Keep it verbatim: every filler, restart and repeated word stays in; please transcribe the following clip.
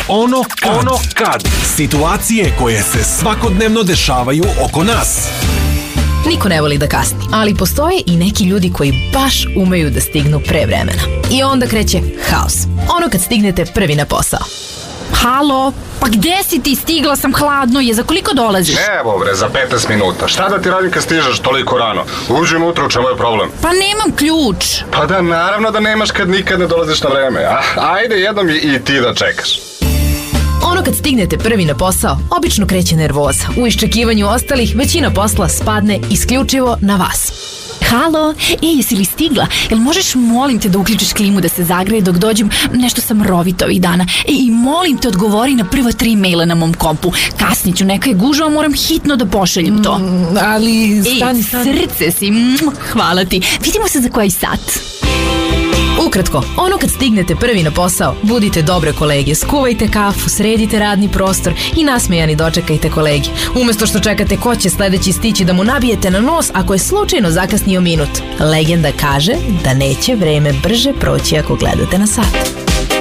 Ono kad. Ono kad. Situacije koje se svakodnevno dešavaju oko nas. Niko ne voli da kasni, ali postoje i neki ljudi koji baš umeju da stignu pre vremena. I onda kreće haos. Ono kad stignete prvi na posao. Halo, pa gde si ti? Stigla sam, hladno je, za koliko dolaziš? Evo bre, za petnaest minuta. Šta da ti radim kad stižeš toliko rano? Uđi unutra, u čemu je problem? Pa nemam ključ. Pa da, naravno da nemaš kad nikad ne dolaziš na vreme. Ah, ajde jednom i, i ti da čekaš. Ono kad stignete prvi na posao, obično kreće nervoza. U iščekivanju ostalih, većina posla spadne isključivo na vas. Halo, ej, jesi li stigla? Jel možeš, molim te, da uključiš klimu da se zagreje dok dođem? Nešto sam rovita ovih dana. Ej, i molim te, odgovori na prva tri maila na mom kompu. Kasniću, neka je gužva, moram hitno da pošaljem to. Mm, ali, stani, ej, stani. Srce si, hvala ti. Vidimo se za koji sat. Ukratko, ono kad stignete prvi na posao, budite dobre kolege, skuvajte kafu, sredite radni prostor i nasmejani dočekajte kolegi. Umesto što čekate ko će sledeći stići da mu nabijete na nos ako je slučajno zakasnio minut. Legenda kaže da neće vreme brže proći ako gledate na sat.